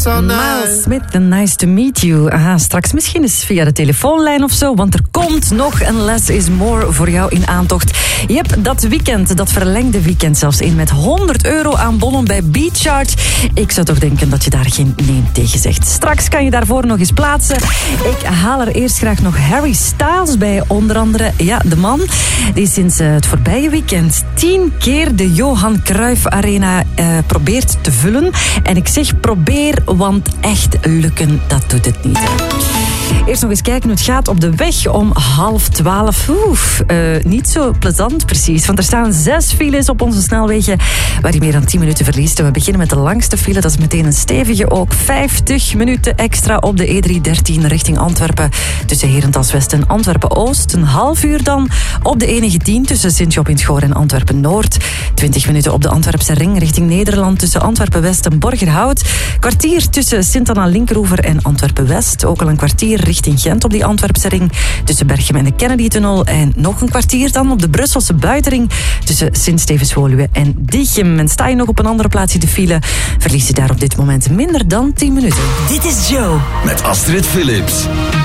so nice. Miles Smith, nice to meet you. Aha, straks misschien eens via de telefoonlijn of zo, want er komt nog een Less is More voor jou in aantocht. Je hebt dat weekend, dat verlengde weekend zelfs in met €100 aan bonnen bij BeCharge. Ik zou toch denken dat je daar geen nee tegen zegt. Straks kan je daarvoor nog eens plaatsen. Ik haal er eerst graag nog Harry Styles bij, onder andere. Ja, de man die sinds het voorbije weekend 10 keer de Johan Cruijff Arena probeert te vullen. En ik zeg probeer, want echt lukken, dat doet het niet. Eerst nog eens kijken hoe het gaat op de weg om 11:30. Niet zo plezant precies, want er staan 6 files op onze snelwegen waar je meer dan 10 minuten verliest. En we beginnen met de langste file, dat is meteen een stevige ook. 50 minuten extra op de E313 richting Antwerpen tussen Herentals-West en Antwerpen-Oost. Een half uur dan op de E19 tussen Sint-Job in het Goor en Antwerpen-Noord. 20 minuten op de Antwerpse ring richting Nederland tussen Antwerpen-West en Borgerhout. Kwartier tussen Sint-Anna-Linkeroever en Antwerpen-West. Ook al een kwartier richting Gent op die Antwerpse ring tussen Berchem en de Kennedy-tunnel. En nog een kwartier dan op de Brusselse buitenring tussen Sint-Stevens-Woluwe en Diegem. En sta je nog op een andere plaats in de file, verlies je daar op dit moment minder dan 10 minuten. Dit is Joe met Astrid Philips.